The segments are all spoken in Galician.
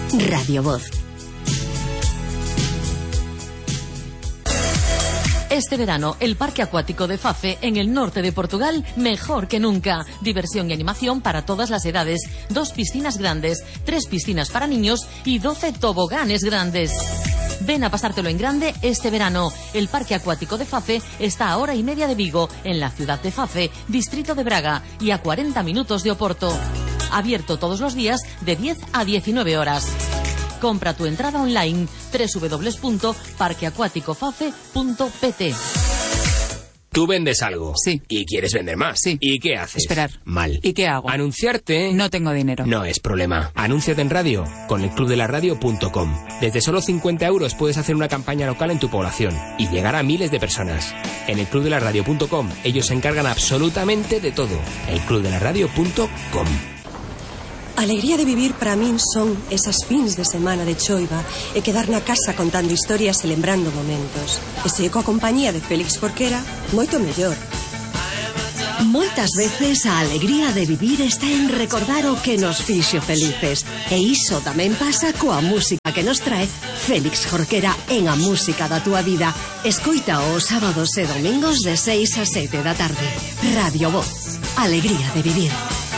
Radio Voz. Este verano, el Parque Acuático de Fafe, en el norte de Portugal, mejor que nunca. Diversión y animación para todas las edades. 2 piscinas grandes, 3 piscinas para niños y 12 toboganes grandes. Ven a pasártelo en grande este verano. El Parque Acuático de Fafe está a hora y media de Vigo, en la ciudad de Fafe, distrito de Braga, y a 40 minutos de Oporto. Abierto todos los días de 10 a 19 horas. Compra tu entrada online www.parqueacuaticofafe.pt. Tú vendes algo. Sí. Y quieres vender más. Sí. ¿Y qué haces? Esperar. Mal. ¿Y qué hago? Anunciarte. No tengo dinero. No es problema. Anúnciate en radio con elclubdelaradio.com. Desde solo 50 euros puedes hacer una campaña local en tu población y llegar a miles de personas. En elclubdelaradio.com ellos se encargan absolutamente de todo. elclubdelaradio.com. A alegría de vivir para min son esas fins de semana de choiva e quedar na casa contando historias e lembrando momentos. E se coa compañía de Félix Jorquera, moito mellor. Moitas veces a alegría de vivir está en recordar o que nos fixo felices. E iso tamén pasa coa música que nos trae Félix Jorquera en A Música da Túa Vida. Escoita os sábados e domingos de 6 a 7 da tarde. Radio Voz. Alegría de vivir.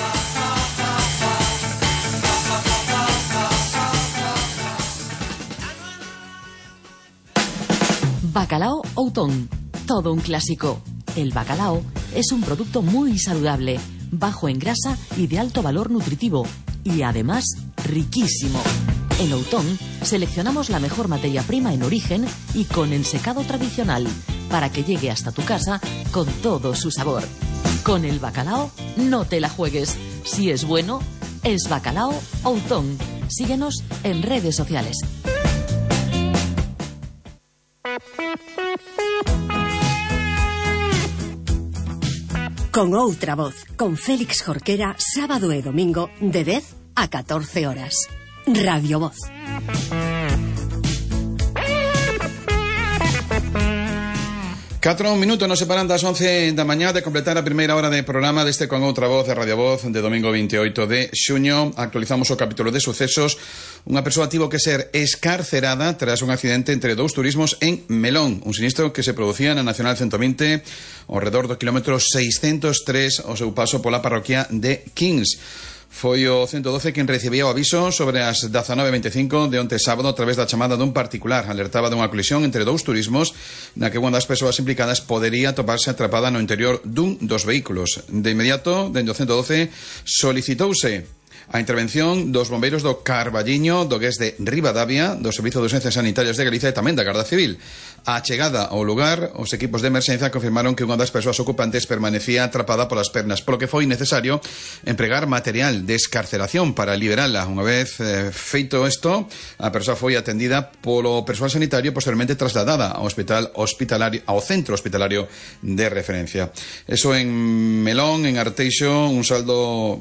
Bacalao Outón, todo un clásico. El bacalao es un producto muy saludable, bajo en grasa y de alto valor nutritivo, y además riquísimo. En Outón seleccionamos la mejor materia prima en origen y con ensecado tradicional, para que llegue hasta tu casa con todo su sabor. Con el bacalao no te la juegues. Si es bueno, es Bacalao Outón. Síguenos en redes sociales. Con outra voz, con Félix Jorquera, sábado e domingo de 10 a 14 horas. Radio Voz. 4 minutos nos separan das 11 da mañá de completar a primeira hora de programa deste Con Outra Voz de Radio Voz de domingo 28 de xuño. Actualizamos o capítulo de sucesos. Unha persoa tivo que ser escarcerada tras un accidente entre 2 turismos en Melón, un sinistro que se producía na Nacional 120 ao redor do kilómetro 603 ao seu paso pola parroquia de Kings. Foi o 112 quen recibía o aviso sobre as 19:25 de onte sábado a través da chamada dun particular. Alertaba dunha colisión entre 2 turismos na que unha das persoas implicadas podería toparse atrapada no interior dun dos vehículos. De inmediato, dende o 112, solicitouse a intervención dos bombeiros do Carballiño, do GES de Ribadavia, do Servizo de Urxencias Sanitarias de Galicia e tamén da Garda Civil. A chegada ao lugar, os equipos de emerxencia confirmaron que unha das persoas ocupantes permanecía atrapada polas pernas, polo que foi necesario empregar material de escarceración para liberala. Unha vez feito isto, a persoa foi atendida polo persoal sanitario e posteriormente trasladada ao centro hospitalario de referencia. Eso en Melón, en Arteixo, un saldo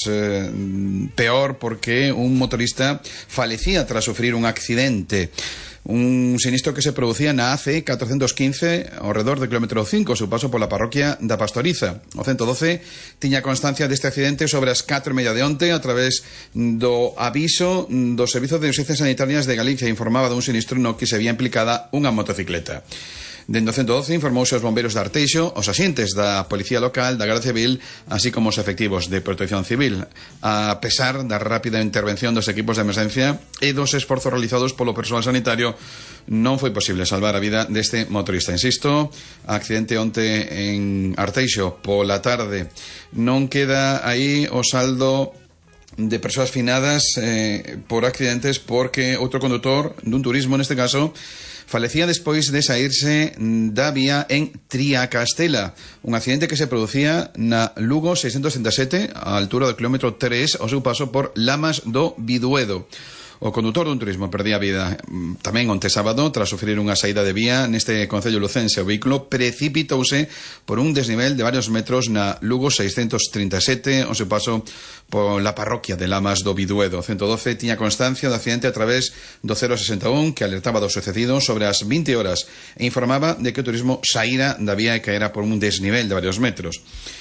peor porque un motorista falecía tras sufrir un accidente. Un sinistro que se producía na AC 415 ao redor do kilómetro 5, o seu paso pola parroquia da Pastoriza. O 112 tiña constancia deste accidente sobre as 4:30 de onte a través do aviso do Servizo de Urxencias Sanitarias de Galicia. Informaba dun sinistro no que se había implicada unha motocicleta. Dende o 112 informouse aos bombeiros de Arteixo, os axentes da Policía Local, da Garda Civil, así como os efectivos de Protección Civil. A pesar da rápida intervención dos equipos de emerxencia e dos esforzos realizados polo persoal sanitario, non foi posible salvar a vida deste motorista. Insisto, accidente onte en Arteixo pola tarde. Non queda aí o saldo de persoas finadas por accidentes porque outro condutor dun turismo, neste caso, falecía despois de saírse da vía en Triacastela, un accidente que se producía na Lugo 637 á altura do kilómetro 3 ao seu paso por Lamas do Biduedo. O condutor dun turismo perdía a vida tamén onte sábado tras sufrir unha saída de vía neste concello lucense. O vehículo precipitouse por un desnivel de varios metros na Lugo 637 ao seu paso pola parroquia de Lamas do Biduedo. 112 tiña constancia do accidente a través do 061 que alertaba do sucedido sobre as 20 horas e informaba de que o turismo saíra da vía e caera por un desnivel de varios metros.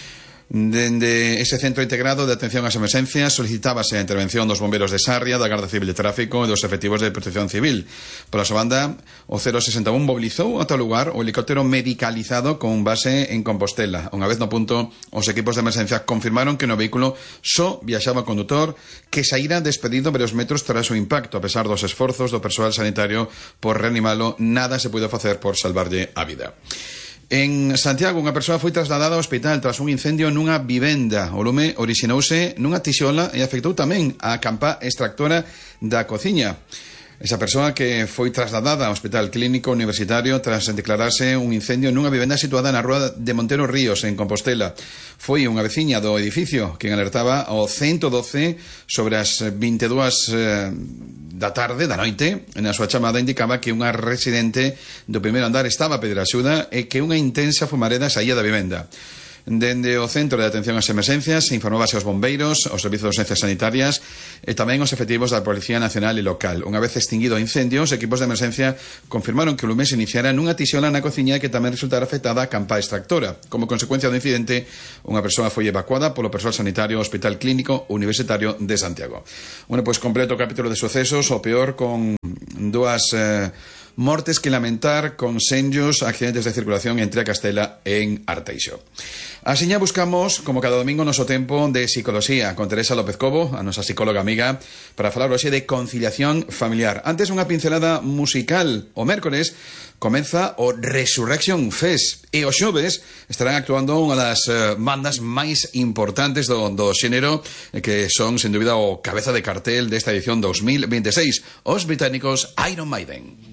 Dende ese centro integrado de atención ás emerxencias solicitábase a intervención dos bombeiros de Sarria, da Garda Civil de Tráfico e dos efectivos de Protección Civil. Pola súa banda, o 061 mobilizou ata o lugar o helicóptero medicalizado con base en Compostela. Unha vez no punto, os equipos de emerxencia confirmaron que no vehículo só viaxaba o condutor, que saíra despedido varios metros tras o impacto. A pesar dos esforzos do persoal sanitario por reanimalo, nada se puido facer por salvarlle a vida. En Santiago, unha persoa foi trasladada ao hospital tras un incendio nunha vivenda. O lume orixinouse nunha tixola e afectou tamén a campa extractora da cociña. Esa persoa que foi trasladada ao Hospital Clínico Universitario tras declararse un incendio nunha vivenda situada na rúa de Montero Ríos, en Compostela. Foi unha veciña do edificio quen alertaba ao 112 sobre as 22 da tarde, da noite. Na súa chamada indicaba que unha residente do primeiro andar estaba a pedir axuda e que unha intensa fumareda saía da vivenda. Dende o Centro de Atención ás Emerxencias informábase aos bombeiros, aos servizos de urxencias sanitarias e tamén aos efectivos da Policía Nacional e Local. Unha vez extinguido o incendio, os equipos de emerxencia confirmaron que o lume se iniciara nunha tixola na cociña e que tamén resultara afectada a campa extractora. Como consecuencia do incidente, unha persoa foi evacuada polo persoal sanitario ao Hospital Clínico Universitario de Santiago. Bueno, pois completo o capítulo de sucesos, o peor con dúas mortes que lamentar, con senllos accidentes de circulación entre a Castela e en Arteixo. Asiña buscamos, como cada domingo, o noso tempo de psicoloxía con Teresa López Cobo, a nosa psicóloga amiga, para falar hoxe de conciliación familiar. Antes, unha pincelada musical. O mércores comeza o Resurrection Fest e os xoves estarán actuando unha das bandas máis importantes do xénero, que son, sen dúbida, o cabeza de cartel desta edición 2026, os británicos Iron Maiden.